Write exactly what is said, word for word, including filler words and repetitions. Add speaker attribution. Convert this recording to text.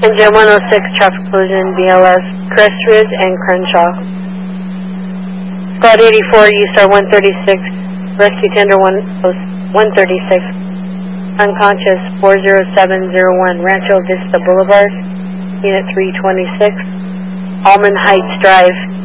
Speaker 1: Engine one oh six, traffic collision, B L S, Crest Ridge and Crenshaw. Squad eighty-four, U star one thirty-six, rescue tender one thirty-six, unconscious four zero seven zero one, Rancho Vista Boulevard, unit three twenty-six, Almond Heights Drive.